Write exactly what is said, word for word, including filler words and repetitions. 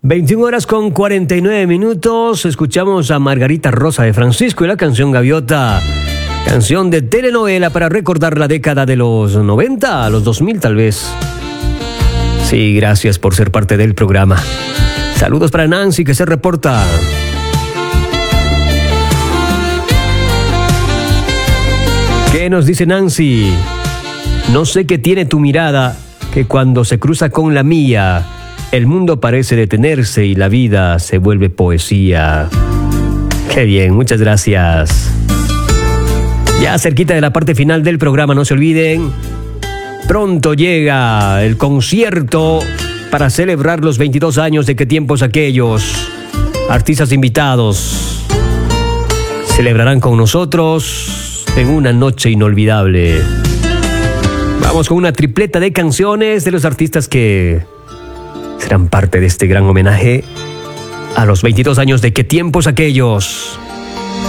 veintiuna horas con cuarenta y nueve minutos. Escuchamos a Margarita Rosa de Francisco y la canción Gaviota. Canción de telenovela para recordar la década de los noventa, a los dos mil tal vez. Sí, gracias por ser parte del programa. Saludos para Nancy, que se reporta. ¿Qué nos dice Nancy? No sé qué tiene tu mirada, que cuando se cruza con la mía, el mundo parece detenerse y la vida se vuelve poesía. Qué bien, muchas gracias. Ya cerquita de la parte final del programa, no se olviden. Pronto llega el concierto para celebrar los veintidós años de Qué tiempos aquellos. Artistas invitados celebrarán con nosotros en una noche inolvidable. Vamos con una tripleta de canciones de los artistas que serán parte de este gran homenaje a los veintidós años de Qué tiempos aquellos.